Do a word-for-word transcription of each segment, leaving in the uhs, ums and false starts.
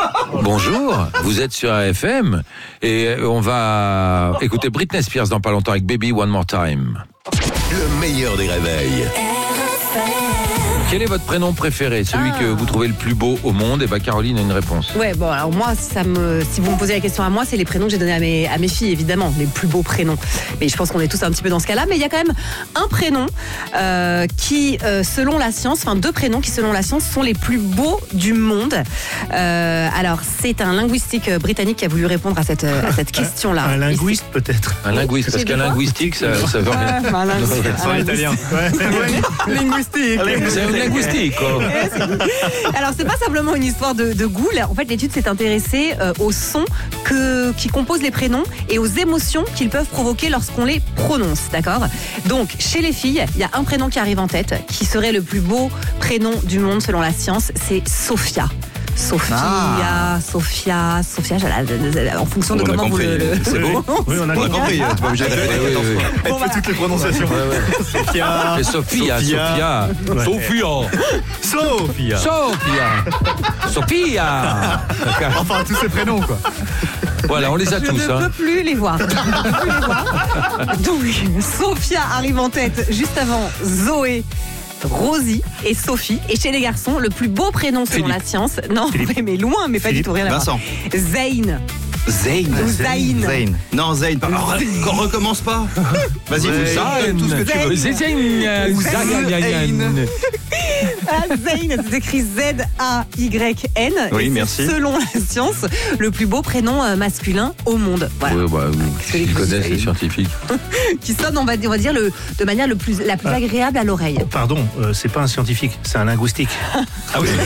Bonjour, vous êtes sur A F M et on va écouter Britney Spears dans pas longtemps avec Baby One More Time. Le meilleur des réveils. Quel est votre prénom préféré, celui Ah. que vous trouvez le plus beau au monde? Et bah Caroline a une réponse. Ouais, bon, alors moi, ça me, si vous me posez la question à moi, c'est les prénoms que j'ai donnés à mes, à mes filles, évidemment, les plus beaux prénoms. Mais je pense qu'on est tous un petit peu dans ce cas-là. Mais il y a quand même un prénom euh, qui, euh, selon la science, enfin deux prénoms qui, selon la science, sont les plus beaux du monde. Euh, alors, c'est un linguistique britannique qui a voulu répondre à cette, à cette question-là. Un linguiste peut-être. Un linguiste, parce J'ai qu'un dit quoi linguistique, ça, ça veut rien. Ouais, bah, un linguiste, Sans un l'italien. linguistique. C'est un linguistique, quoi. Alors, c'est pas simplement une histoire de, de goût. Là, en fait, l'étude s'est intéressée euh, aux sons que, qui composent les prénoms et aux émotions qu'ils peuvent provoquer lorsqu'on les prononce. D'accord? Donc, chez les filles, il y a un prénom qui arrive en tête, qui serait le plus beau prénom du monde selon la science, c'est Sophia. Sophia, Ah. Sophia, Sophia, en fonction de On a comment vous compris. le. le- C'est bon. Oui, on a On a compris, t'es pas obligé de répéter Oui, quatorze oui, fois. Elle Bon, fait voilà. toutes les prononciations. Sophia. Et Sophia, Sophia, Ouais. Sophia, Sophia. Sophia, Sophia. Enfin, tous ces prénoms, quoi. Voilà, on les a Je tous. ne Hein. peux plus les voir. Je ne peux plus les voir. Donc, Sophia arrive en tête juste avant Zoé, Rosie et Sophie. Et chez les garçons, le plus beau prénom selon Philippe. la science. Non, mais, mais loin, mais pas Philippe. du tout rien à voir. Vincent. Zayn. Zayn. Ou Zayn. Zayn. Non, Zayn. pas- Oh, re- recommence pas. Vas-y, fais ça. Tout ce que tu veux. Zayn. Zayn. Ah, Zayn, c'est écrit Z A Y N. Oui, Et c'est, merci. selon la science, le plus beau prénom euh, masculin au monde. Voilà. Oui, bah, que les ils connaissent les filles- scientifiques. Qui sonne, on va, on va dire, le, de manière le plus, la plus Ah. agréable à l'oreille. Pardon, euh, c'est pas un scientifique, c'est un linguistique. Ah oui.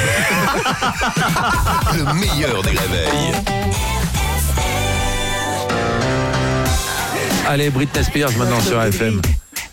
Le meilleur des réveils. Allez, Britney Spears maintenant sur A F M.